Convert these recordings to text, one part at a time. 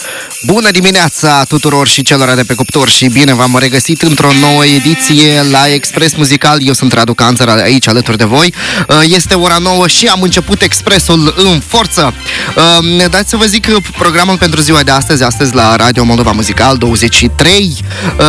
Bună dimineața tuturor și celor de pe cuptor și bine v-am regăsit într-o nouă ediție la Express Muzical. Eu sunt Radu Canțăr aici alături de voi. Este ora 9 și am început Expressul în forță. Dați să vă zic programul pentru ziua de astăzi la Radio Moldova Muzical, 23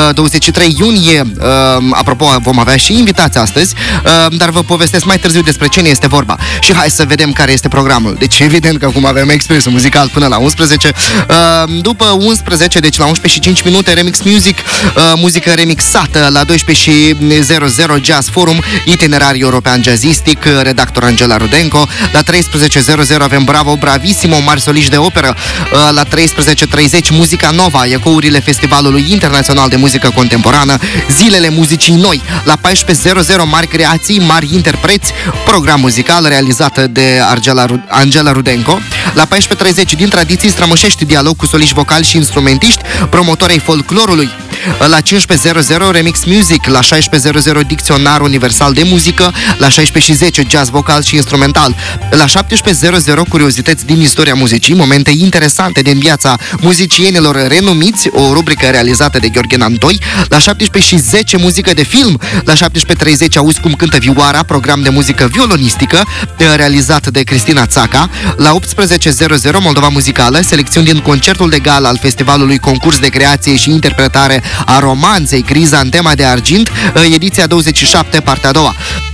iunie. Apropo, vom avea și invitați astăzi, dar vă povestesc mai târziu despre ce ne este vorba. Și hai să vedem care este programul. Deci evident că acum avem Expressul Muzical până la 11. După 11, deci la 11 și 5 minute, Remix Music, muzică remixată. La 12 și 00, Jazz Forum, itinerariu european jazzistic, redactor Angela Rudenko. La 13.00 avem Bravo, Bravissimo, mari soliști de operă. La 13.30, Muzica Nova, ecourile Festivalului Internațional de Muzică Contemporană, Zilele Muzicii Noi. La 14.00, mari creații, mari interpreți, program muzical realizat de Angela Rudenko. La 14.30, din tradiții strămoșești, dialog cu soliști vocali și instrumentiști, promotori ai folclorului. La 15.00, Remix Music. La 16.00, Dicționar Universal de Muzică. La 16.10, Jazz vocal și instrumental. La 17.00, Curiozități din istoria muzicii, momente interesante din viața muzicienilor renumiți, o rubrică realizată de Gheorghe Nantoi. La 17.10, muzică de film. La 17.30, Auzi cum cântă vioara, program de muzică violonistică realizat de Cristina Țaca. La 18.00, Moldova Muzicală, selecțiuni din concertul de gală al festivalului Concurs de Creație și Interpretare a Romanței, Criza în tema de argint, ediția 27, partea a doua.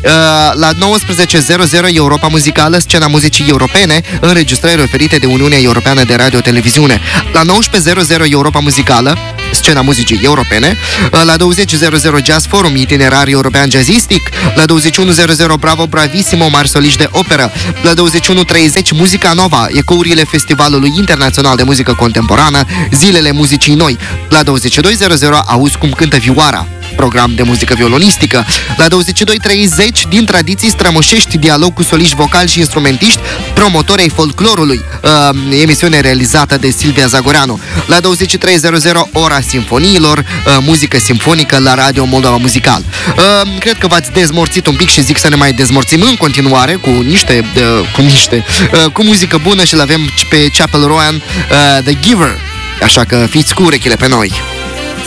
La 19.00, Europa Muzicală, scena muzicii europene, înregistrări oferite de Uniunea Europeană de Radio-Televiziune. La 19.00, Europa Muzicală, scena muzicii europene. La 20.00, Jazz Forum, itinerariu european jazzistic. La 21.00, Bravo, Bravissimo, mari soliști de operă. La 21.30, Muzica Nova, ecourile Festivalului Internațional de Muzică Contemporană, Zilele Muzicii Noi. La 22.00, Auzi cum cântă vioara, program de muzică violonistică. La 22.30, din tradiții strămoșești, dialog cu soliști vocali și instrumentiști, promotori ai folclorului, emisiune realizată de Silvia Zagoreanu. La 23.00, Ora Simfoniilor, muzică simfonică la Radio Moldova Muzical. Cred că v-ați dezmorțit un pic și zic să ne mai dezmorțim în continuare cu muzică bună și l-avem pe Chapel Roan, The Giver. Așa că fiți cu urechile pe noi.